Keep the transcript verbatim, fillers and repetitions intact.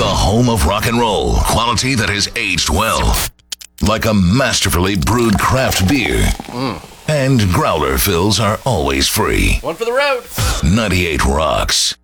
The home of rock and roll, quality that has aged well. Like a masterfully brewed craft beer. Mm. And growler fills are always free. One for the road. ninety-eight Rocks.